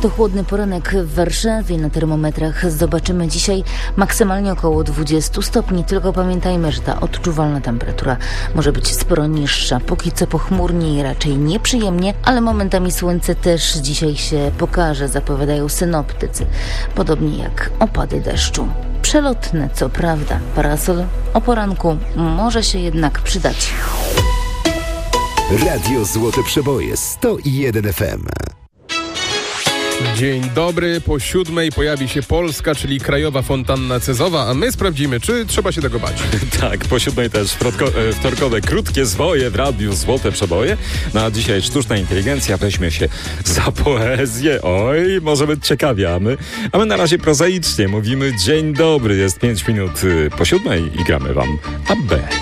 To chłodny poranek w Warszawie. Na termometrach zobaczymy dzisiaj maksymalnie około 20 stopni, tylko pamiętajmy, że ta odczuwalna temperatura może być sporo niższa. Póki co pochmurnie i raczej nieprzyjemnie, ale momentami słońce też dzisiaj się pokaże, zapowiadają synoptycy. Podobnie jak opady deszczu. Przelotne, co prawda. Parasol o poranku może się jednak przydać. Radio Złote Przeboje 101 FM. Dzień dobry, po 7:00 pojawi się Polska, czyli Krajowa Fontanna Cezowa, a my sprawdzimy, czy trzeba się tego bać. Tak, po 7:00 też wtorkowe krótkie zwoje w Radiu Złote Przeboje. No a dzisiaj sztuczna inteligencja weźmie się za poezję. Oj, może być ciekawie, a my na razie prozaicznie mówimy dzień dobry. Jest 5 minut po 7:00 i gramy wam AB.